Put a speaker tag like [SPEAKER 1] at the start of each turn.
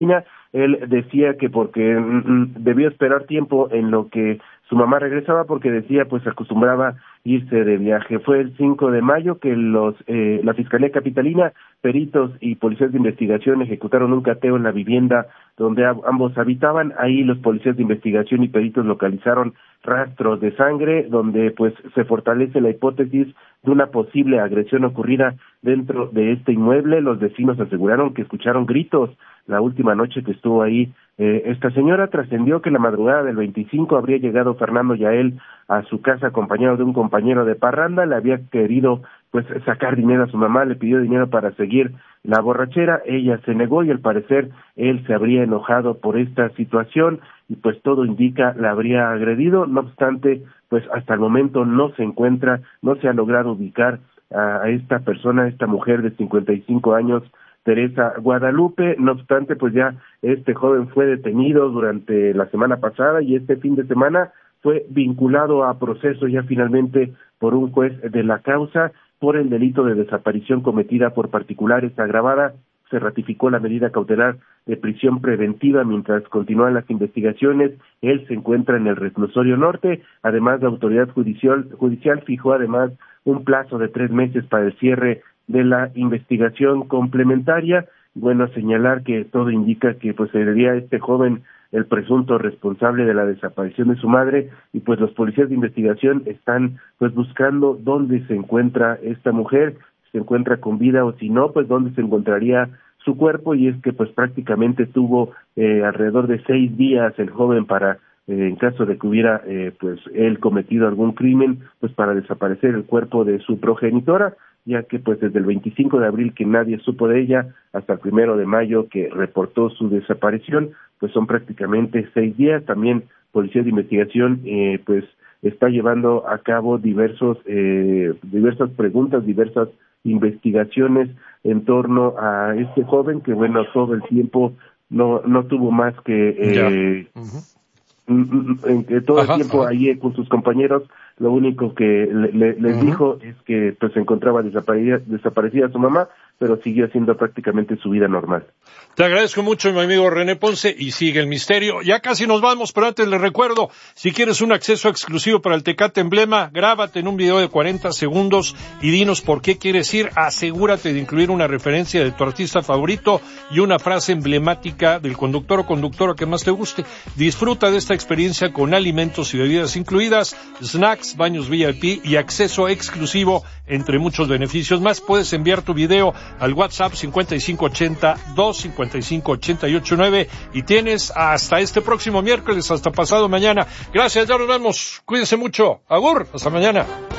[SPEAKER 1] Él decía que porque debió esperar tiempo en lo que su mamá regresaba, porque decía pues acostumbraba irse de viaje. Fue el 5 de mayo que la Fiscalía Capitalina, peritos y policías de investigación ejecutaron un cateo en la vivienda donde ambos habitaban. Ahí los policías de investigación y peritos localizaron rastros de sangre, donde pues se fortalece la hipótesis de una posible agresión ocurrida dentro de este inmueble. Los vecinos aseguraron que escucharon gritos la última noche que estuvo ahí. Esta señora trascendió que la madrugada del 25 habría llegado Fernando Yael a su casa acompañado de un compañero de parranda. Le había querido pues sacar dinero a su mamá, le pidió dinero para seguir la borrachera. Ella se negó y al parecer él se habría enojado por esta situación y pues todo indica la habría agredido. No obstante, pues hasta el momento no se ha logrado ubicar a esta persona, esta mujer de 55 años, Teresa Guadalupe. No obstante, pues ya este joven fue detenido durante la semana pasada y este fin de semana fue vinculado a proceso ya finalmente por un juez de la causa por el delito de desaparición cometida por particulares agravada. Se ratificó la medida cautelar de prisión preventiva mientras continúan las investigaciones. Él se encuentra en el reclusorio norte. Además, la autoridad judicial fijó además un plazo de 3 meses para el cierre de la investigación complementaria. Bueno, señalar que todo indica que pues sería este joven el presunto responsable de la desaparición de su madre y pues los policías de investigación están pues buscando dónde se encuentra esta mujer, si se encuentra con vida o si no, pues dónde se encontraría su cuerpo. Y es que pues prácticamente tuvo alrededor de 6 días el joven para en caso de que hubiera pues él cometido algún crimen, pues para desaparecer el cuerpo de su progenitora, ya que pues desde el 25 de abril que nadie supo de ella hasta el 1 de mayo que reportó su desaparición, pues son prácticamente 6 días. También Policía de Investigación pues está llevando a cabo diversas preguntas, diversas investigaciones en torno a este joven que bueno todo el tiempo no tuvo más que en que todo el tiempo allí con sus compañeros, lo único que les dijo es que pues se encontraba desaparecida su mamá, pero siguió haciendo prácticamente su vida normal.
[SPEAKER 2] Te agradezco mucho, mi amigo René Ponce, y sigue el misterio. Ya casi nos vamos, pero antes les recuerdo, si quieres un acceso exclusivo para el Tecate Emblema, grábate en un video de 40 segundos y dinos por qué quieres ir. Asegúrate de incluir una referencia de tu artista favorito y una frase emblemática del conductor o conductora que más te guste. Disfruta de esta experiencia con alimentos y bebidas incluidas, snacks, baños VIP y acceso exclusivo, entre muchos beneficios más. Puedes enviar tu video al WhatsApp 5580-255-889 y tienes hasta este próximo miércoles, hasta pasado mañana. Gracias, ya nos vemos. Cuídense mucho. Agur, hasta mañana.